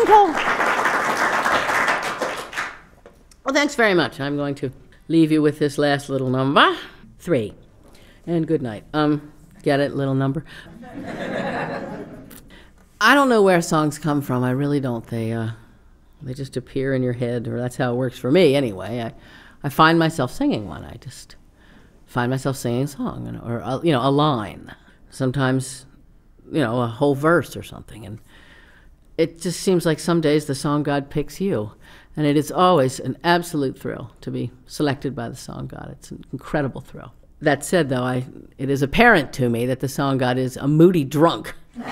potato. Well, thanks very much. I'm going to leave you with this last little number. 3. And good night. Get it, little number? I don't know where songs come from. I really don't. They just appear in your head, or that's how it works for me anyway. I find myself singing one. I just find myself singing a song, or a line. Sometimes, a whole verse or something. And it just seems like some days the song god picks you. And it is always an absolute thrill to be selected by the song god. It's an incredible thrill. That said, though, it is apparent to me that the song god is a moody drunk.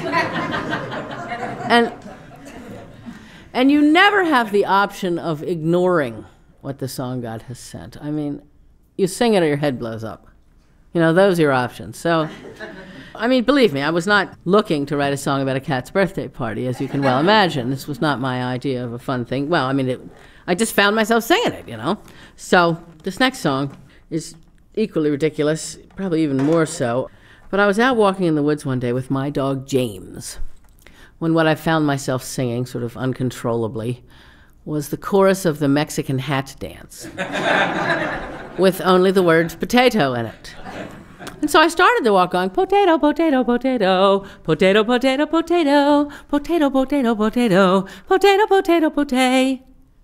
And you never have the option of ignoring what the song god has sent. I mean, you sing it or your head blows up. Those are your options. So, believe me, I was not looking to write a song about a cat's birthday party, as you can well imagine. This was not my idea of a fun thing. Well, I just found myself singing it, So, this next song is equally ridiculous, probably even more so. But I was out walking in the woods one day with my dog, James, when what I found myself singing, sort of uncontrollably, was the chorus of the Mexican hat dance, with only the words potato in it. And so I started to walk on, potato, potato, potato, potato, potato, potato, potato, potato, potato, potato, potato, potato.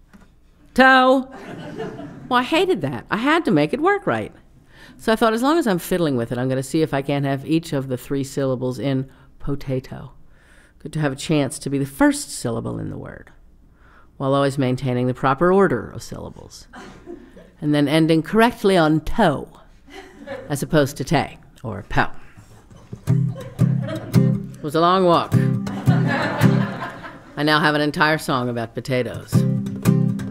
Well, I hated that. I had to make it work right. So I thought, as long as I'm fiddling with it, I'm going to see if I can't have each of the 3 syllables in potato. Good to have a chance to be the first syllable in the word, while always maintaining the proper order of syllables, and then ending correctly on toe, as opposed to tay or pow. It was a long walk. I now have an entire song about potatoes.